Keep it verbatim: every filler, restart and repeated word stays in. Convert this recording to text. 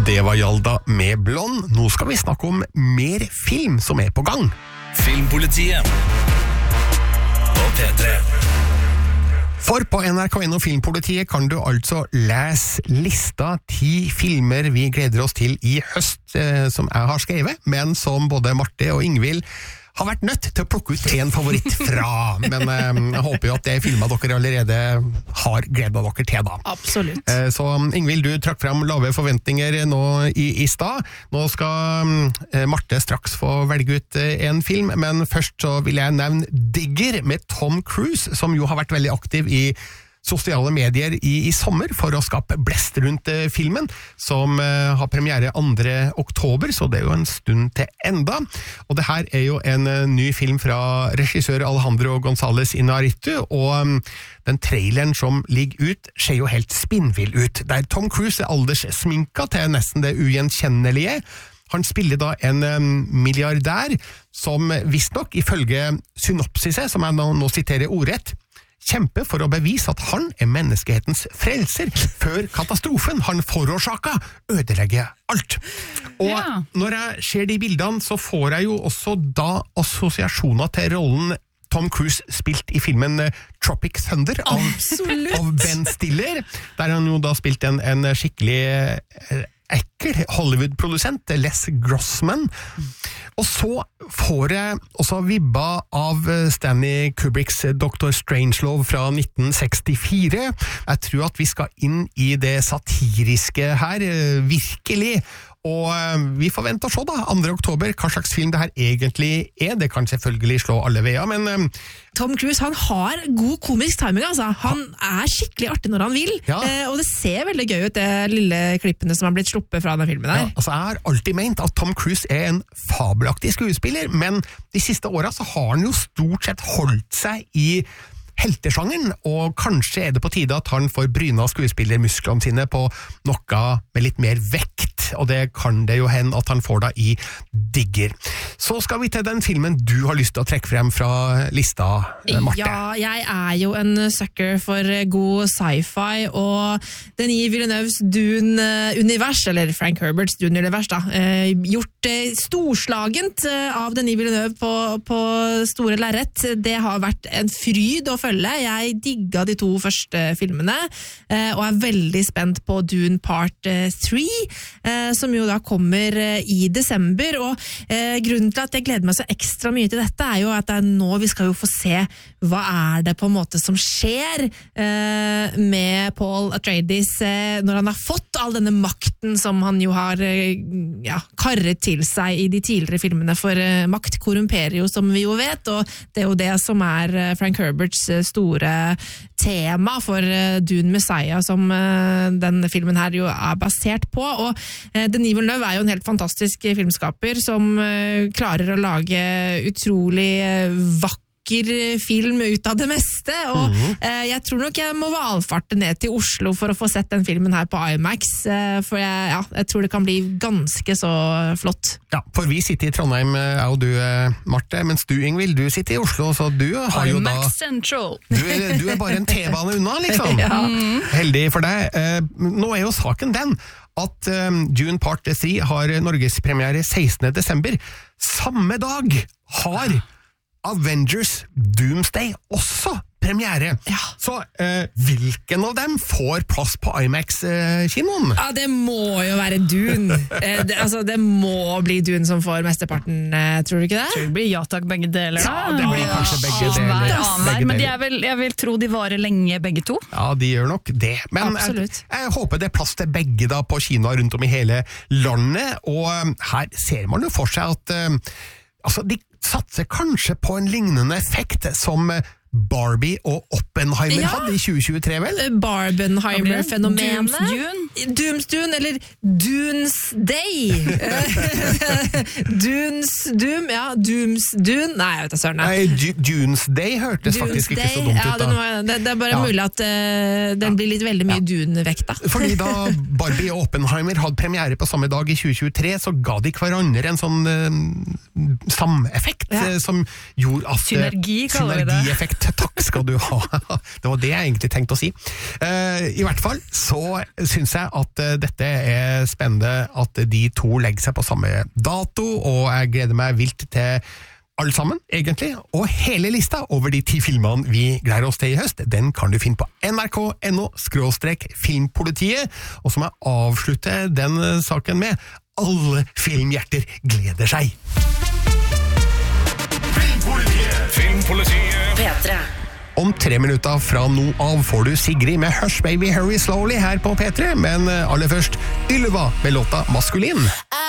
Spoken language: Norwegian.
Det var Hjalda med Blond. Nå skal vi snakke om mer film som er på gang. Filmpolitiet på P tre. For på N R K N og Filmpolitiet kan du altså lese lista ti filmer vi gleder oss til i høst, eh, som jeg har skrevet, men som både Marte og Ingvild har vært nødt til å plukke ut en favoritt fra. Men eh, jeg håper jo at det er filmer dere allerede har gledet dere til da. Absolutt. Eh, så Ingvild, du trakk frem lave forventninger nå i, i stad. Nå skal eh, Marte straks få velge ut eh, en film, men først så vil jeg nevne Digger med Tom Cruise, som jo har vært veldig aktiv i sosiale medier i, i sommer for å skape blest rundt eh, filmen, som eh, har premiere andre oktober, så det er jo en stund til enda. Og det her er jo en eh, ny film fra regissør Alejandro González Iñárritu, og um, den traileren som ligger ut ser jo helt spinnvill ut, der Tom Cruise er alderssminka til nesten det ugjenkjennelige. Han spiller da en um, milliardær som visstnok, ifølge synopsiset, som jeg nå, nå siterer ordrett, kjempe for å bevise at han er menneskehetens frelser før katastrofen han forårsaka ødelegger alt. Og Ja. når jeg ser de bildene, så får jeg jo også da assosiasjoner til rollen Tom Cruise spilt i filmen Tropic Thunder av, av Ben Stiller, der han jo da spilt en, en skikkelig eh, ekkel Hollywood-produsent, Les Grossman. Og så får jeg også vibba av Stanley Kubricks Doctor Strangelove fra nitten sekstifire. Jeg tror at vi skal inn i det satiriske her, virkelig. Og vi får vente og se da, andre oktober, hva slags film det her egentlig er. Det kan selvfølgelig slå alle veier, men Tom Cruise, han har god komisk timing, altså. Han er skikkelig artig når han vil, Ja. eh, og det ser veldig gøy ut, det lille klippene som har blitt sluppet fra den filmen Ja, der. altså jeg har alltid ment at Tom Cruise er en fabelaktig skuespiller, men de siste årene så har han jo stort sett holdt seg i heltesjangeren, og kanskje er det på tide at han får bryna skuespillermusklene sine på noe med litt mer vekt, og det kan det jo hende at han får da i Digger. Så skal vi til den filmen du har lyst til å trekke frem fra lista, Marte. Ja, jeg er jo en sucker for god sci-fi, og Denis Villeneuves Dune-univers, eller Frank Herberts Dune-univers da, eh, gjort eh, storslagent eh, av Denis Villeneuve på, på store lerret. Det har vært en fryd å følge. Jeg digga de to første filmene, eh, og er veldig spent på Dune Part tre, eh, som jo da kommer eh, i desember, og eh, grunnen til at jeg gleder meg så ekstra mye til dette er jo at det er nå vi skal jo få se hva er det på en måte som skjer eh, med Paul Atreides eh, når han har fått all denne makten som han jo har eh, ja, karret til seg i de tidligere filmene, for eh, makt korrumperer jo, som vi jo vet, og det er jo det som er eh, Frank Herberts eh, store tema for eh, Dune Messiah, som eh, denne filmen her jo er basert på, og eh, Denis Villeneuve er jo en helt fantastisk filmskaper som uh, klarer å lage utrolig uh, vakker film ut av det meste, og Mhm. uh, jeg tror nok jeg må valfarte ned til Oslo for å få sett den filmen her på IMAX, uh, for jeg, ja, jeg tror det kan bli ganske så flott. Ja, for vi sitter i Trondheim, jeg og du, Marte, mens du, Ingvild, du sitter i Oslo, så du har jo da... IMAX Central. Du er, du er bare en T-bane unna, liksom. Ja. Heldig for deg. Eh, nå er jo saken den at eh, Dune Part tre har norgespremiere sekstende desember. Samme dag har Avengers Doomsday også premiere. Ja. Så eh, hvilken av dem får plass på IMAX-kinoen? Ja, det må jo være Dune. Eh, det, altså, det må bli Dune som får mesteparten, eh, tror du ikke det? Det blir ja takk begge deler. da. Ja, det blir kanskje begge Hver deler. annen Begge hver, Men de deler. er vel, jeg vil tro de varer lenge begge to. Ja, de gjør nok det. Men jeg, Absolutt. jeg håper det er plass til begge da på kinoer rundt om i hele landet, og um, her ser man jo for seg at um, altså, de satser kanskje på en lignende effekt som uh, Barbie og Oppenheimer Ja. hadde i tjue tjuetre, vel? Barbenheimer-fenomenet. Doomsdune. Doomsdune, eller Doomsday. Dunes, Doom, ja, Doomsdune. Nei, jeg vet da søren. Nei, Du- Doomsday hørtes faktisk ikke så dumt ja, ut den da. var, det, det er bare Ja. mulig at uh, den blir litt veldig mye Dune-vekt da. Fordi da Barbie og Oppenheimer hadde premiere på samme dag i tjue tjuetre, så ga de hverandre en sånn uh, sameffekt Ja. eh, som gjorde at... eh, Synergi kaller vi det. Synergieffekt, takk skal du ha. Det var det jeg egentlig tenkte å si. Eh, I hvert fall så synes jeg jeg at uh, dette er spennende at de to legger seg på samme dato, og jeg gleder meg vilt til alle sammen, egentlig, og hele lista over de ti filmene vi gleder oss til i høst, den kan du finne på N R K punktum N O skråstrek filmpolitiet, og så må jeg avslutte den saken med alle filmhjerter gleder seg. Filmpolitiet. Filmpolitiet. P tre. Om tre minutter fra nå av får du Sigrid med Hush Baby Hurry Slowly her på P tre, men aller først Ylva med låta Maskulin.